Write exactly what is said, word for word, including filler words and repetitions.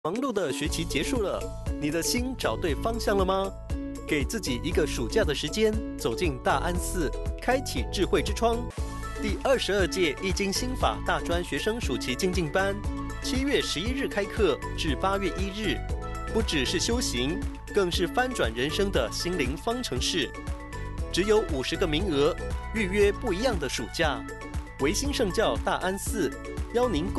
忙碌的学期结束了，你的心找对方向了吗？给自己一个暑假的时间，走进大安寺，开启智慧之窗。第二十二届易经心法大专学生暑期精进班，七月十一日开课至八月一日，不只是修行，更是翻转人生的心灵方程式。只有五十个名额，预约不一样的暑假。维新圣教大安寺邀您共。